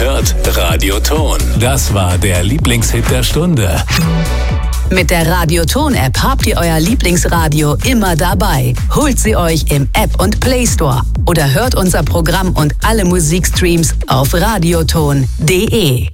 hört Radioton. Das war der Lieblingshit der Stunde. Mit der Radioton-App habt ihr euer Lieblingsradio immer dabei. Holt sie euch im App- und Play Store oder hört unser Programm und alle Musikstreams auf radioton.de.